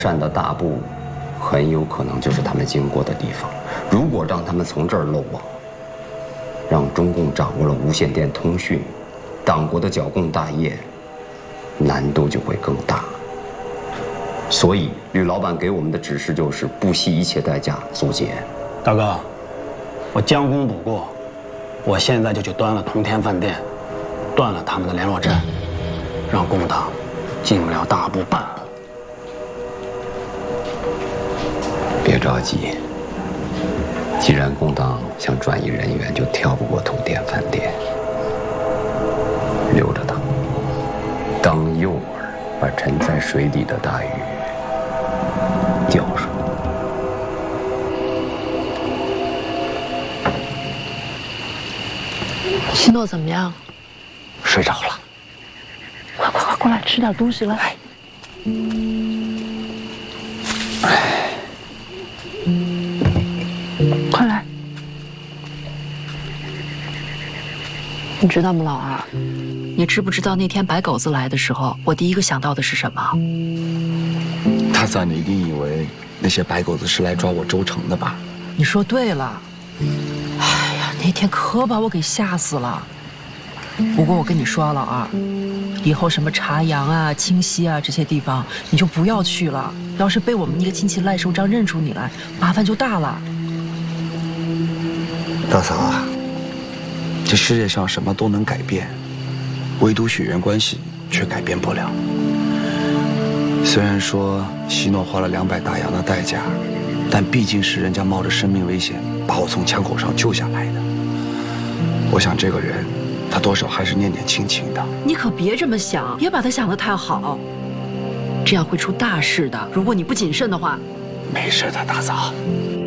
山的大部，很有可能就是他们经过的地方。如果让他们从这儿漏网，让中共掌握了无线电通讯，党国的剿共大业难度就会更大。所以，吕老板给我们的指示就是不惜一切代价阻截。 大哥，我将功补过，我现在就去端了同天饭店，断了他们的联络阵，让共党进不了大部半步。 别着急，既然共党想转移人员，就跳不过同天饭店，留着它，当诱饵，把沉在水底的大鱼钓上。 希诺怎么样？ 睡着了。 快过来吃点东西来。快来！你知道吗，老二？ 你知不知道那天白狗子来的时候，我第一个想到的是什么？ 大嫂，你一定以为那些白狗子是来抓我周成的吧？ 你说对了。哎呀，那天可把我给吓死了。不过我跟你说啊，老二，以后什么茶阳啊、清溪啊这些地方，你就不要去了。要是被我们那个亲戚赖首长认出你来，麻烦就大了。 大嫂啊，这世界上什么都能改变，唯独血缘关系却改变不了。虽然说希诺花了200大洋的代价，但毕竟是人家冒着生命危险把我从枪口上救下来的。我想这个人，他多少还是念念亲情的。 你可别这么想，别把他想得太好，这样会出大事的。如果你不谨慎的话。 没事的，大嫂。